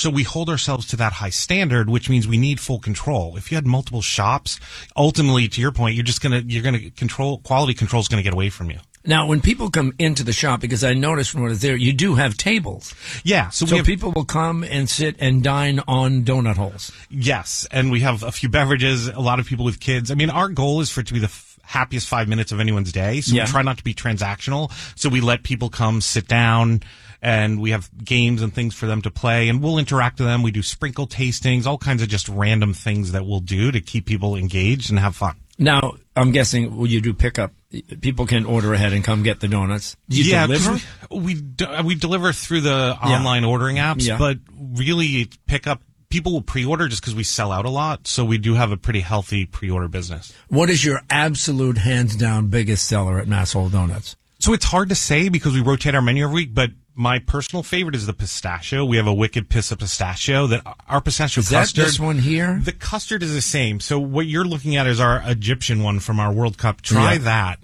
So we hold ourselves to that high standard, which means we need full control. If you had multiple shops, ultimately, to your point, you're gonna control, quality control is gonna get away from you. Now, when people come into the shop, because I noticed when I was there, you do have tables. Yeah. So people will come and sit and dine on donut holes. Yes. And we have a few beverages, a lot of people with kids. I mean, our goal is for it to be the happiest 5 minutes of anyone's day. So we try not to be transactional. So we let people come sit down, and we have games and things for them to play, and we'll interact with them. We do sprinkle tastings, all kinds of just random things that we'll do to keep people engaged and have fun. Now, I'm guessing will you do pickup? People can order ahead and come get the donuts. Do you deliver? We deliver through the online ordering apps, but really pickup. People will pre-order just because we sell out a lot, so we do have a pretty healthy pre-order business. What is your absolute, hands-down biggest seller at Masshole Donuts? So it's hard to say because we rotate our menu every week, but my personal favorite is the pistachio. We have a Wicked Piss of Pistachio. That our pistachio custard. Is that this one here? The custard is the same. So what you're looking at is our Egyptian one from our World Cup. Try that.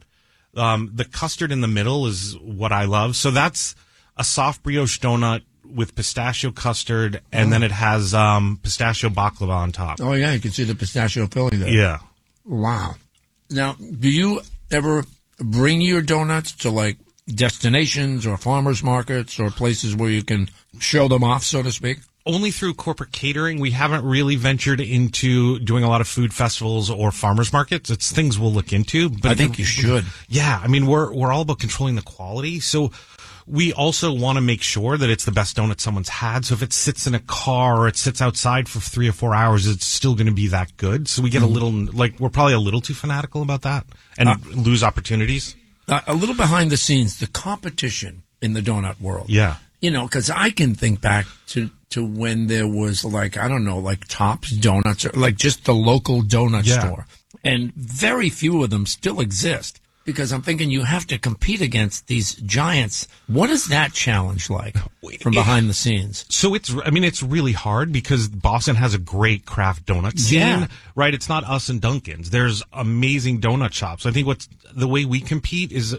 The custard in the middle is what I love. So that's a soft brioche donut with pistachio custard, and then it has pistachio baklava on top. Oh, yeah, you can see the pistachio filling there. Yeah. Wow. Now, do you ever bring your donuts to, like, destinations or farmers markets or places where you can show them off, so to speak? Only through corporate catering. We haven't really ventured into doing a lot of food festivals or farmers markets. It's things we'll look into. But I think you should. Yeah. I mean, we're all about controlling the quality. So we also want to make sure that it's the best donut someone's had. So if it sits in a car or it sits outside for 3 or 4 hours, it's still going to be that good. So we get a little, like, we're probably a little too fanatical about that and lose opportunities. A little behind the scenes, the competition in the donut world. Yeah. You know, because I can think back to when there was, like, I don't know, like Tops Donuts, or like just the local donut store. And very few of them still exist. Because I'm thinking you have to compete against these giants. What is that challenge like from behind the scenes? So it's really hard because Boston has a great craft donut scene, right? It's not us and Dunkin's. There's amazing donut shops. I think the way we compete is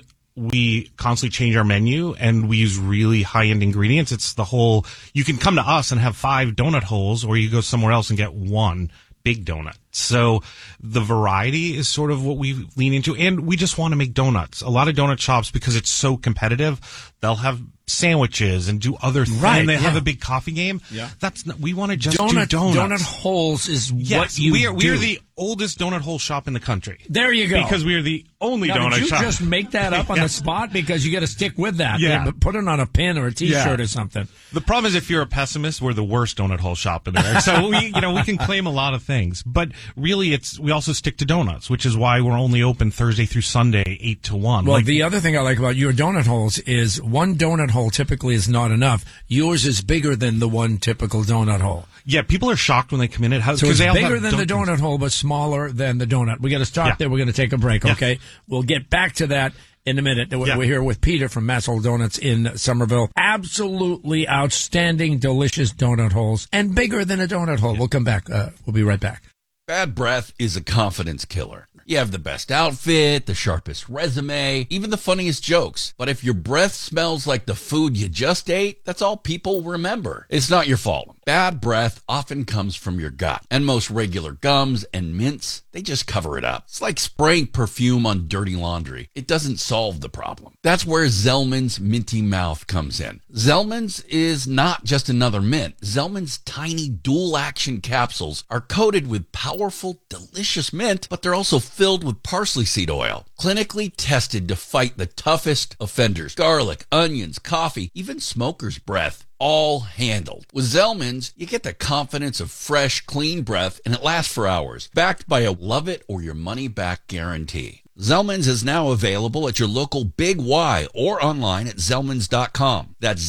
we constantly change our menu and we use really high-end ingredients. It's the whole, you can come to us and have 5 donut holes, or you go somewhere else and get 1 big donut. So the variety is sort of what we lean into, and we just want to make donuts. A lot of donut shops, because it's so competitive, they'll have sandwiches and do other things. And they have a big coffee game. Yeah. We want to just do donuts. Donut holes is what you do. We are the oldest donut hole shop in the country. There you go. Because we are the only donut shop. Did you just make that up on the spot? Because you got to stick with that. Yeah. Put it on a pin or a T-shirt or something. The problem is, if you're a pessimist, we're the worst donut hole shop in there. So we can claim a lot of things, but really we also stick to donuts, which is why we're only open Thursday through Sunday, 8 to 1. Well, the other thing I like about your donut holes is one donut hole typically is not enough. Yours is bigger than the one typical donut hole. Yeah, people are shocked when they come in. So it's bigger than the donut hole, but smaller than the donut. We got to stop there. We're going to take a break, okay? We'll get back to that in a minute. We're here with Peter from Masshole Donuts in Somerville. Absolutely outstanding, delicious donut holes, and bigger than a donut hole. We'll come back. We'll be right back. Bad breath is a confidence killer. You have the best outfit, the sharpest resume, even the funniest jokes. But if your breath smells like the food you just ate, that's all people remember. It's not your fault. Bad breath often comes from your gut, and most regular gums and mints, they just cover it up. It's like spraying perfume on dirty laundry. It doesn't solve the problem. That's where Zellman's Minty Mouth comes in. Zellman's is not just another mint. Zellman's tiny dual-action capsules are coated with powerful, delicious mint, but they're also filled with parsley seed oil, clinically tested to fight the toughest offenders. Garlic, onions, coffee, even smoker's breath. All handled. With Zellman's, you get the confidence of fresh, clean breath, and it lasts for hours. Backed by a love-it-or-your-money-back guarantee. Zellman's is now available at your local Big Y or online at Zellmans.com. That's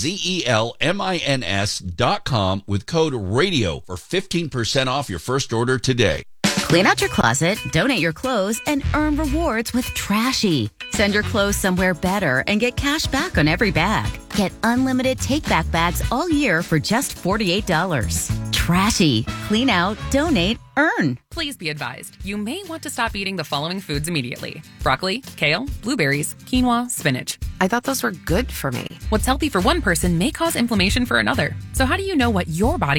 ZELMINS.com with code RADIO for 15% off your first order today. Clean out your closet, donate your clothes, and earn rewards with Trashy. Send your clothes somewhere better and get cash back on every bag. Get unlimited take-back bags all year for just $48. Trashy. Clean out, donate, earn. Please be advised, you may want to stop eating the following foods immediately. Broccoli, kale, blueberries, quinoa, spinach. I thought those were good for me. What's healthy for one person may cause inflammation for another. So how do you know what your body